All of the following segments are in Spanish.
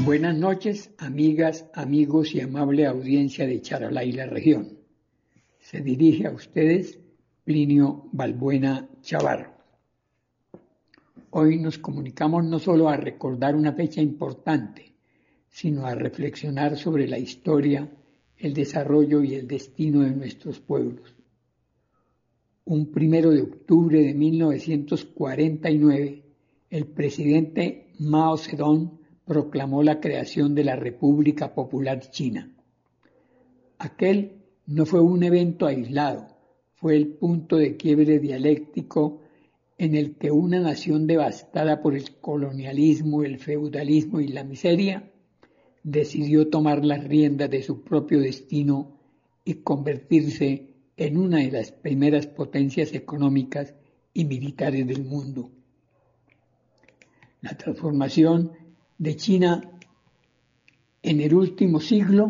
Buenas noches, amigas, amigos y amable audiencia de Charalá y la región. Se dirige a ustedes Plinio Balbuena Chavarro. Hoy nos comunicamos no solo a recordar una fecha importante, sino a reflexionar sobre la historia, el desarrollo y el destino de nuestros pueblos. Un 1 de octubre de 1949, el presidente Mao Zedong proclamó la creación de la República Popular China. Aquel no fue un evento aislado, fue el punto de quiebre dialéctico en el que una nación devastada por el colonialismo, el feudalismo y la miseria decidió tomar las riendas de su propio destino y convertirse en una de las primeras potencias económicas y militares del mundo. La transformación de China en el último siglo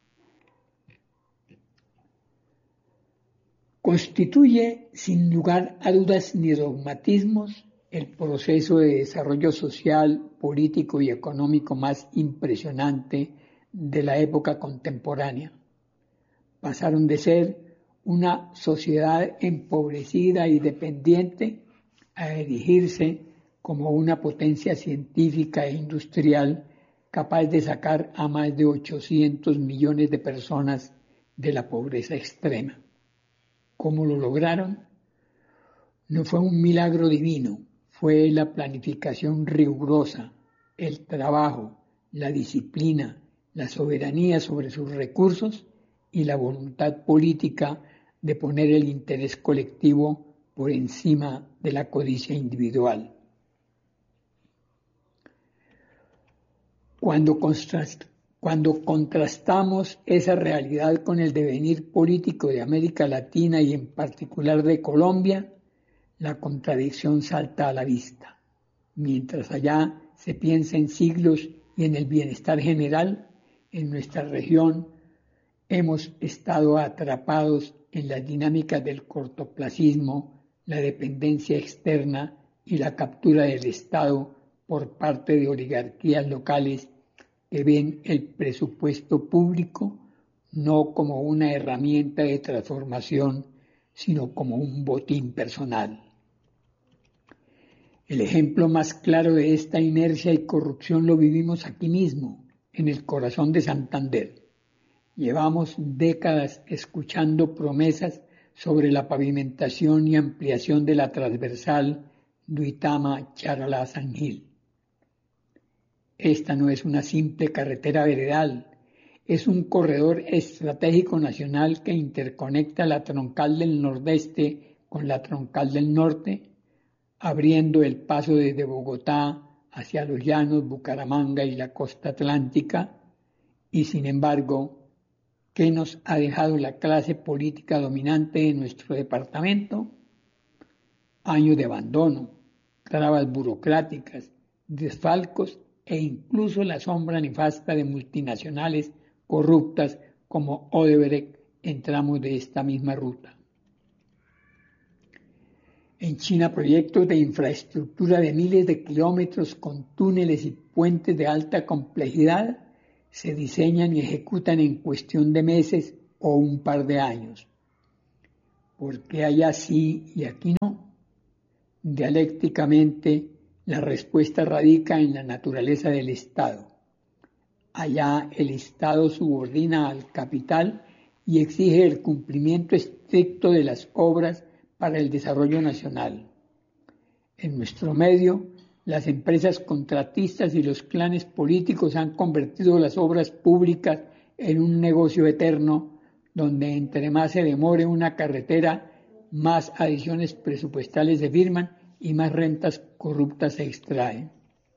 constituye, sin lugar a dudas ni dogmatismos, el proceso de desarrollo social, político y económico más impresionante de la época contemporánea. Pasaron de ser una sociedad empobrecida y dependiente a erigirse como una potencia científica e industrial capaz de sacar a más de 800 millones de personas de la pobreza extrema. ¿Cómo lo lograron? No fue un milagro divino, fue la planificación rigurosa, el trabajo, la disciplina, la soberanía sobre sus recursos y la voluntad política de poner el interés colectivo por encima de la codicia individual. Cuando contrastamos esa realidad con el devenir político de América Latina y en particular de Colombia, la contradicción salta a la vista. Mientras allá se piensa en siglos y en el bienestar general, en nuestra región hemos estado atrapados en las dinámicas del cortoplacismo, la dependencia externa y la captura del Estado por parte de oligarquías locales que ven el presupuesto público no como una herramienta de transformación, sino como un botín personal. El ejemplo más claro de esta inercia y corrupción lo vivimos aquí mismo, en el corazón de Santander. Llevamos décadas escuchando promesas sobre la pavimentación y ampliación de la transversal Duitama-Charalá-San Gil. Esta no es una simple carretera veredal, es un corredor estratégico nacional que interconecta la troncal del nordeste con la troncal del norte, abriendo el paso desde Bogotá hacia los llanos, Bucaramanga y la costa atlántica, y sin embargo, ¿qué nos ha dejado la clase política dominante de nuestro departamento? Años de abandono, trabas burocráticas, desfalcos e incluso la sombra nefasta de multinacionales corruptas como Odebrecht en tramos de esta misma ruta. En China, proyectos de infraestructura de miles de kilómetros con túneles y puentes de alta complejidad se diseñan y ejecutan en cuestión de meses o un par de años. ¿Por qué allá sí y aquí no? Dialécticamente, la respuesta radica en la naturaleza del Estado. Allá el Estado subordina al capital y exige el cumplimiento estricto de las obras para el desarrollo nacional. En nuestro medio, las empresas contratistas y los clanes políticos han convertido las obras públicas en un negocio eterno, donde entre más se demore una carretera, más adiciones presupuestales se firman y más rentas corruptas se extraen.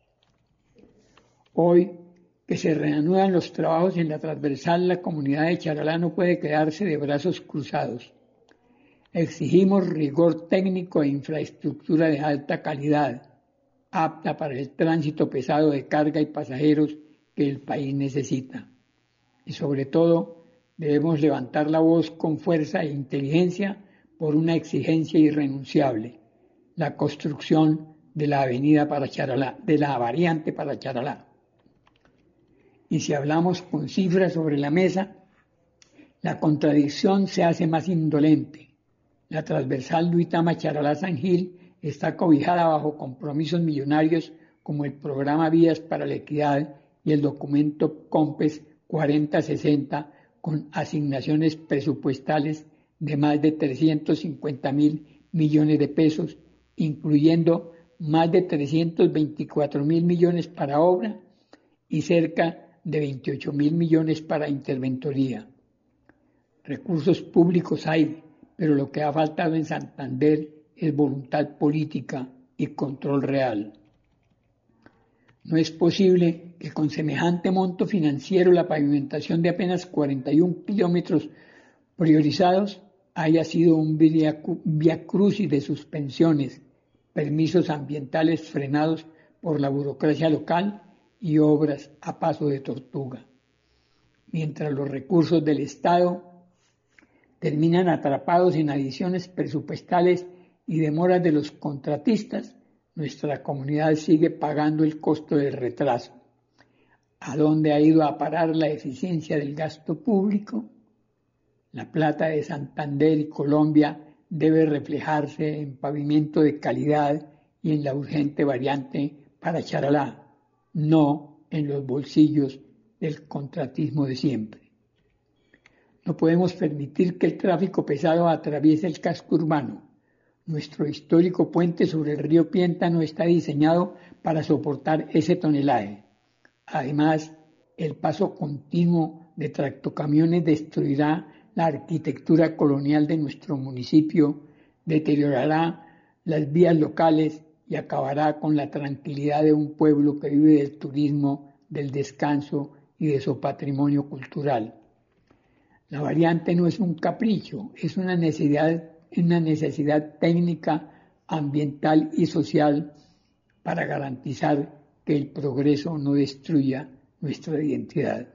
Hoy, que se reanudan los trabajos en la transversal, la comunidad de Charalá no puede quedarse de brazos cruzados. Exigimos rigor técnico e infraestructura de alta calidad, apta para el tránsito pesado de carga y pasajeros que el país necesita. Y sobre todo, debemos levantar la voz con fuerza e inteligencia por una exigencia irrenunciable: la construcción de la avenida para Charalá, de la variante para Charalá. Y si hablamos con cifras sobre la mesa, la contradicción se hace más indolente. La transversal Duitama-Charalá-San Gil está cobijada bajo compromisos millonarios como el programa Vías para la Equidad y el documento COMPES 4060 con asignaciones presupuestales de más de 350.000 millones de pesos, incluyendo más de 324.000 millones para obra y cerca de 28.000 millones para interventoría. Recursos públicos hay, pero lo que ha faltado en Santander es voluntad política y control real. No es posible que con semejante monto financiero la pavimentación de apenas 41 kilómetros priorizados haya sido un viacrucis de suspensiones, permisos ambientales frenados por la burocracia local y obras a paso de tortuga. Mientras los recursos del Estado terminan atrapados en adiciones presupuestales y demoras de los contratistas, nuestra comunidad sigue pagando el costo del retraso. ¿A dónde ha ido a parar la eficiencia del gasto público? La plata de Santander y Colombia debe reflejarse en pavimento de calidad y en la urgente variante para Charalá, no en los bolsillos del contratismo de siempre. No podemos permitir que el tráfico pesado atraviese el casco urbano. Nuestro histórico puente sobre el río Pienta no está diseñado para soportar ese tonelaje. Además, el paso continuo de tractocamiones destruirá la arquitectura colonial de nuestro municipio, deteriorará las vías locales y acabará con la tranquilidad de un pueblo que vive del turismo, del descanso y de su patrimonio cultural. La variante no es un capricho, es una necesidad técnica, ambiental y social para garantizar que el progreso no destruya nuestra identidad.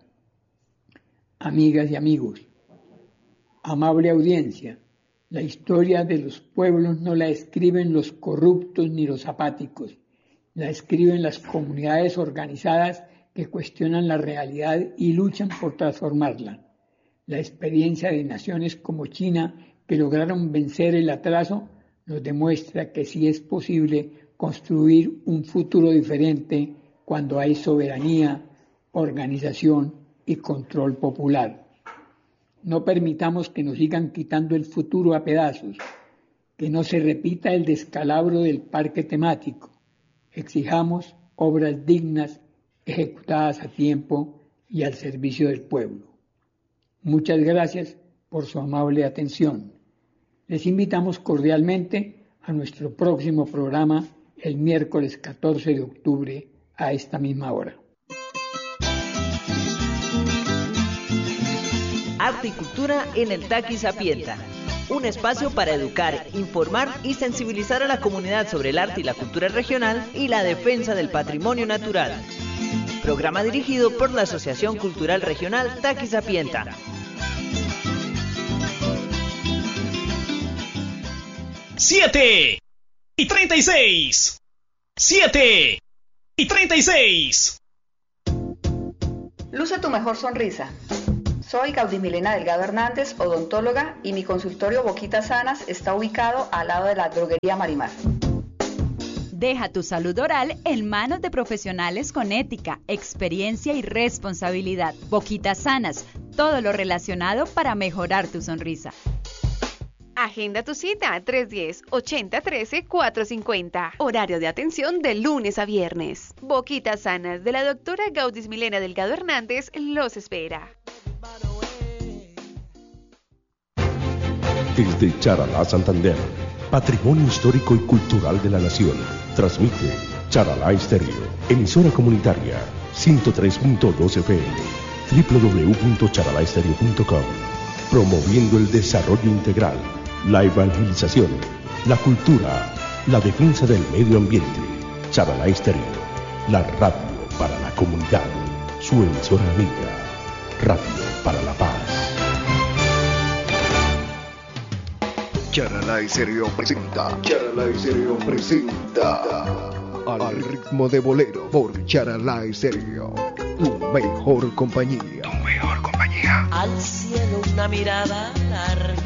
Amigas y amigos, amable audiencia, la historia de los pueblos no la escriben los corruptos ni los apáticos, la escriben las comunidades organizadas que cuestionan la realidad y luchan por transformarla. La experiencia de naciones como China, que lograron vencer el atraso, nos demuestra que sí es posible construir un futuro diferente cuando hay soberanía, organización y control popular. No permitamos que nos sigan quitando el futuro a pedazos, que no se repita el descalabro del parque temático. Exijamos obras dignas, ejecutadas a tiempo y al servicio del pueblo. Muchas gracias por su amable atención. Les invitamos cordialmente a nuestro próximo programa el miércoles 14 de octubre a esta misma hora. Arte y cultura en el Taqui Sapienta. Un espacio para educar, informar y sensibilizar a la comunidad sobre el arte y la cultura regional y la defensa del patrimonio natural. Programa dirigido por la Asociación Cultural Regional Taqui Sapienta. ¡7:36! 7:36. Luce tu mejor sonrisa. Soy Gaudimilena Delgado Hernández, odontóloga, y mi consultorio Boquitas Sanas está ubicado al lado de la droguería Marimar. Deja tu salud oral en manos de profesionales con ética, experiencia y responsabilidad. Boquitas Sanas, todo lo relacionado para mejorar tu sonrisa. Agenda tu cita 310-8013-450. Horario de atención de lunes a viernes. Boquitas Sanas de la doctora Gaudismilena Delgado Hernández los espera. Desde Charalá, Santander, Patrimonio Histórico y Cultural de la Nación, transmite Charalá Estéreo, emisora comunitaria 103.2 FM, www.charalaestereo.com, promoviendo el desarrollo integral, la evangelización, la cultura, la defensa del medio ambiente. Charalá Estéreo, la radio para la comunidad, su emisora amiga, Radio para la Paz. Charalá Estéreo presenta. Charalá Estéreo presenta. Al ritmo de bolero por Charalá Estéreo. Tu mejor compañía. Al cielo una mirada larga.